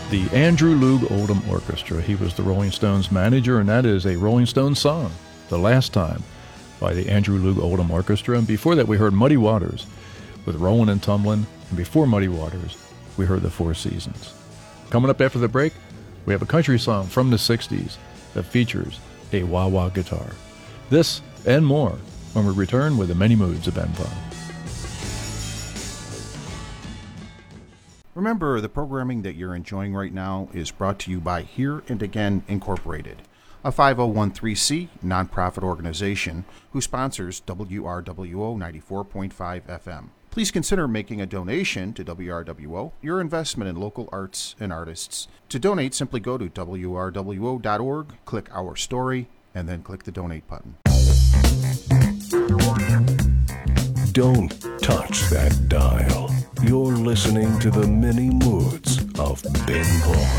the Andrew Loog Oldham Orchestra. He was the Rolling Stones manager, and that is a Rolling Stones song, The Last Time, by the Andrew Loog Oldham Orchestra. And before that, we heard Muddy Waters with Rollin' and Tumblin'. And before Muddy Waters, we heard The Four Seasons. Coming up after the break, we have a country song from the 60s that features a wah-wah guitar. This and more when we return with the Many Moods of Ben Vaughn. Remember, the programming that you're enjoying right now is brought to you by Here and Again Incorporated, a 5013C nonprofit organization who sponsors WRWO 94.5 FM. Please consider making a donation to WRWO, your investment in local arts and artists. To donate, simply go to WRWO.org, click Our Story, and then click the Donate button. Don't touch that dial. You're listening to the Many Moods of Ben Vaughn.